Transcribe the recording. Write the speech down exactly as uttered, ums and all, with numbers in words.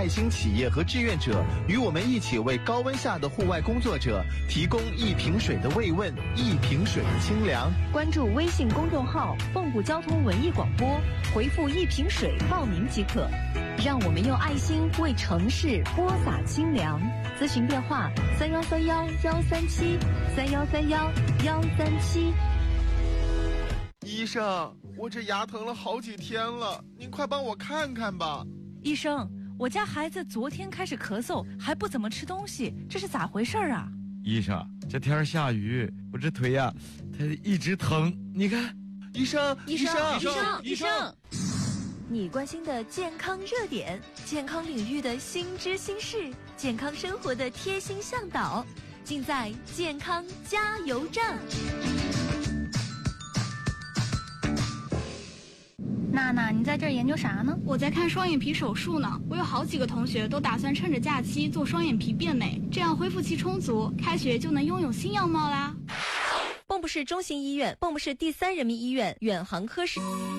爱心企业和志愿者，与我们一起为高温下的户外工作者提供一瓶水的慰问，一瓶水的清凉。 关注微信公众号凤谷交通文艺广播，回复一瓶水报名即可。让我们用爱心为城市播撒清凉。咨询电话：三幺三幺幺三七三幺三幺幺三七。 医生，我这牙疼了好几天了，您快帮我看看吧。 医生，我家孩子昨天开始咳嗽，还不怎么吃东西，这是咋回事啊？ 医生，这天下雨，我这腿呀、啊，它一直疼。你看， 医生， 医生， 医生， 医生，你关心的健康热点，健康领域的新知新事，健康生活的贴心向导，尽在健康加油站。 娜娜，你在这儿研究啥呢？ 我在看双眼皮手术呢。我有好几个同学都打算趁着假期做双眼皮变美，这样恢复期充足，开学就能拥有新样貌啦。 蚌埠市中心医院、蚌埠市第三人民医院远航科室。